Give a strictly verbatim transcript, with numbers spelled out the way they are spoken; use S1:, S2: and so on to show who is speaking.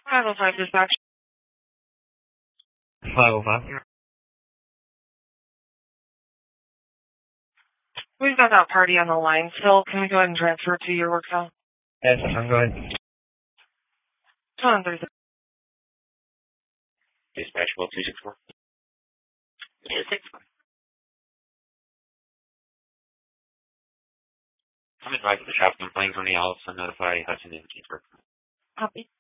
S1: five oh five dispatch.
S2: five oh five.
S1: We've got that party on the line still. Can we go ahead and transfer to your work cell?
S2: Yes, I'm going.
S1: two one three six.
S3: Dispatch, well, two six four.
S1: two six four.
S3: I'm advised the traffic complaint from the also notify Hudson and Kingsburg.
S1: Copy.